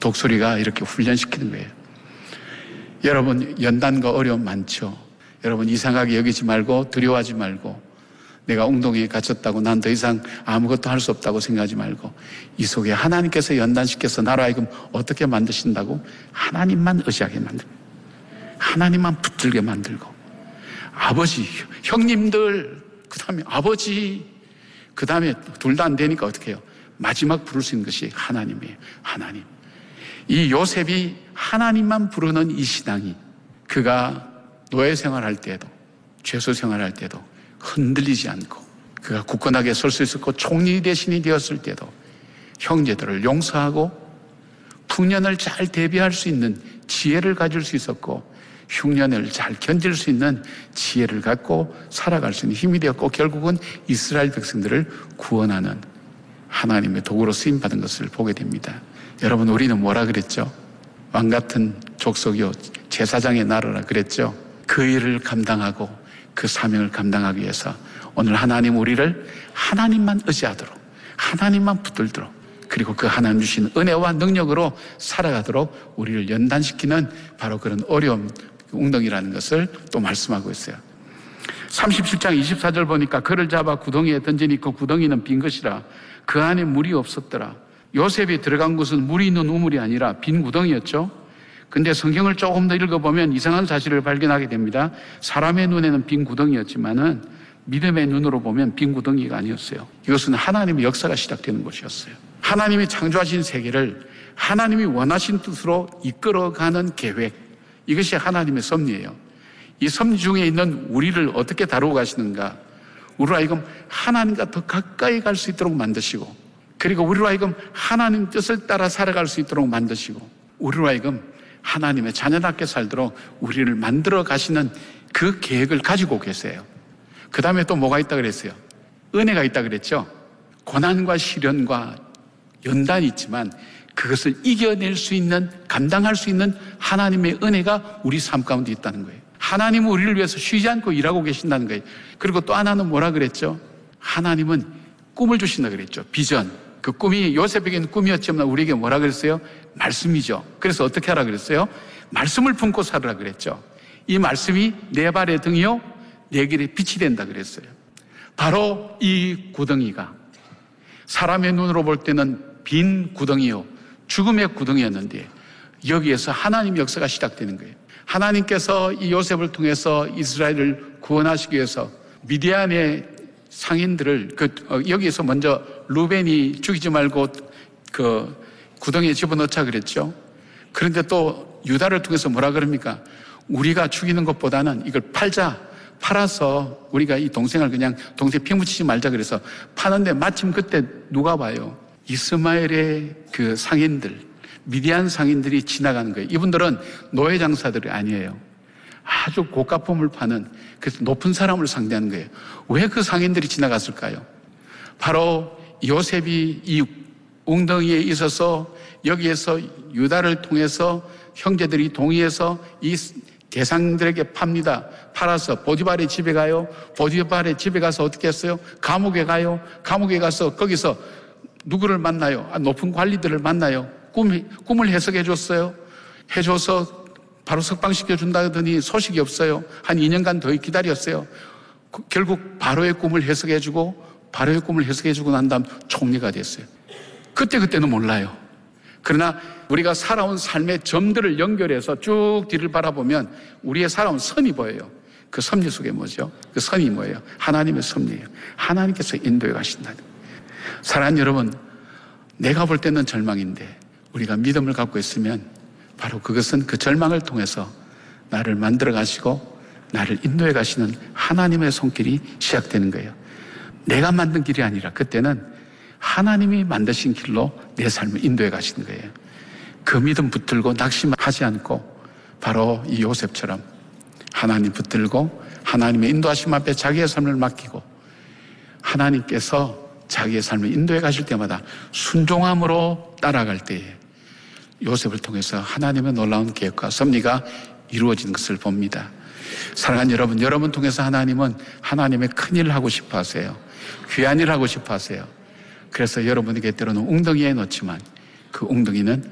독수리가 이렇게 훈련시키는 거예요. 여러분, 연단과 어려움 많죠. 여러분, 이상하게 여기지 말고 두려워하지 말고 내가 웅덩이에 갇혔다고 난 더 이상 아무것도 할 수 없다고 생각하지 말고 이 속에 하나님께서 연단시켜서 나로 하여금 어떻게 만드신다고? 하나님만 의지하게 만들고 하나님만 붙들게 만들고 아버지, 형님들, 그 다음에 아버지, 그 다음에 둘 다 안 되니까 어떻게 해요? 마지막 부를 수 있는 것이 하나님이에요. 하나님. 이 요셉이 하나님만 부르는 이 신앙이 그가 노예 생활할 때에도 죄수 생활할 때도 흔들리지 않고 그가 굳건하게 설 수 있었고 총리 대신이 되었을 때도 형제들을 용서하고 풍년을 잘 대비할 수 있는 지혜를 가질 수 있었고 흉년을 잘 견딜 수 있는 지혜를 갖고 살아갈 수 있는 힘이 되었고 결국은 이스라엘 백성들을 구원하는 하나님의 도구로 쓰임받은 것을 보게 됩니다. 여러분, 우리는 뭐라 그랬죠? 왕같은 족속이요 제사장의 나라라 그랬죠. 그 일을 감당하고 그 사명을 감당하기 위해서 오늘 하나님 우리를 하나님만 의지하도록 하나님만 붙들도록 그리고 그 하나님 주신 은혜와 능력으로 살아가도록 우리를 연단시키는 바로 그런 어려움 웅덩이라는 것을 또 말씀하고 있어요. 37장 24절 보니까 그를 잡아 구덩이에 던지니 그 구덩이는 빈 것이라 그 안에 물이 없었더라. 요셉이 들어간 곳은 물이 있는 우물이 아니라 빈 구덩이였죠. 근데 성경을 조금 더 읽어보면 이상한 사실을 발견하게 됩니다. 사람의 눈에는 빈 구덩이였지만은 믿음의 눈으로 보면 빈 구덩이가 아니었어요. 이것은 하나님의 역사가 시작되는 곳이었어요. 하나님이 창조하신 세계를 하나님이 원하신 뜻으로 이끌어가는 계획, 이것이 하나님의 섭리예요. 이 섭리 중에 있는 우리를 어떻게 다루고 가시는가? 우리로 하여금 하나님과 더 가까이 갈 수 있도록 만드시고 그리고 우리로 하여금 하나님 뜻을 따라 살아갈 수 있도록 만드시고 우리로 하여금 하나님의 자녀답게 살도록 우리를 만들어 가시는 그 계획을 가지고 계세요. 그 다음에 또 뭐가 있다 그랬어요? 은혜가 있다 그랬죠? 고난과 시련과 연단이 있지만 그것을 이겨낼 수 있는, 감당할 수 있는 하나님의 은혜가 우리 삶 가운데 있다는 거예요. 하나님은 우리를 위해서 쉬지 않고 일하고 계신다는 거예요. 그리고 또 하나는 뭐라 그랬죠? 하나님은 꿈을 주신다 그랬죠. 비전. 그 꿈이 요셉에게는 꿈이었지만 우리에게 뭐라 그랬어요? 말씀이죠. 그래서 어떻게 하라 그랬어요? 말씀을 품고 살으라 그랬죠. 이 말씀이 내 발의 등이요 내 길에 빛이 된다 그랬어요. 바로 이 구덩이가 사람의 눈으로 볼 때는 빈 구덩이요 죽음의 구덩이였는데 여기에서 하나님의 역사가 시작되는 거예요. 하나님께서 이 요셉을 통해서 이스라엘을 구원하시기 위해서 미디안의 상인들을 여기에서 먼저 루벤이 죽이지 말고 그 구덩이에 집어넣자 그랬죠. 그런데 또 유다를 통해서 뭐라 그럽니까? 우리가 죽이는 것보다는 이걸 팔아서 우리가 이 동생을 그냥 동생 피 묻히지 말자 그래서 파는데 마침 그때 누가 봐요? 이스마엘의 그 상인들, 미디안 상인들이 지나가는 거예요. 이분들은 노예 장사들이 아니에요. 아주 고가품을 파는 그래서 높은 사람을 상대하는 거예요. 왜 그 상인들이 지나갔을까요? 바로 요셉이 이 웅덩이에 있어서 여기에서 유다를 통해서 형제들이 동의해서 이 대상들에게 팝니다. 팔아서 보디발의 집에 가요. 보디발의 집에 가서 어떻게 했어요? 감옥에 가요. 감옥에 가서 거기서 누구를 만나요? 높은 관리들을 만나요. 꿈을 해석해 줬어요. 해줘서 바로 석방시켜 준다 하더니 소식이 없어요. 한 2년간 더 기다렸어요. 결국 바로의 꿈을 해석해 주고 바로의 꿈을 해석해 주고 난 다음 총리가 됐어요. 그때는 몰라요. 그러나 우리가 살아온 삶의 점들을 연결해서 쭉 뒤를 바라보면 우리의 살아온 선이 보여요. 그 섭리 속에 뭐죠? 그 선이 뭐예요? 하나님의 섭리예요. 하나님께서 인도해 가신다는 거예요. 사랑하는 여러분, 내가 볼 때는 절망인데 우리가 믿음을 갖고 있으면 바로 그것은 그 절망을 통해서 나를 만들어 가시고 나를 인도해 가시는 하나님의 손길이 시작되는 거예요. 내가 만든 길이 아니라 그때는 하나님이 만드신 길로 내 삶을 인도해 가시는 거예요. 그 믿음 붙들고 낙심하지 않고 바로 이 요셉처럼 하나님 붙들고 하나님의 인도하심 앞에 자기의 삶을 맡기고 하나님께서 자기의 삶을 인도해 가실 때마다 순종함으로 따라갈 때에 요셉을 통해서 하나님의 놀라운 계획과 섭리가 이루어진 것을 봅니다. 사랑하는 여러분, 여러분 통해서 하나님은 하나님의 큰 일을 하고 싶어 하세요. 귀한 일을 하고 싶어 하세요. 그래서 여러분에게 때로는 웅덩이에 놓지만 그 웅덩이는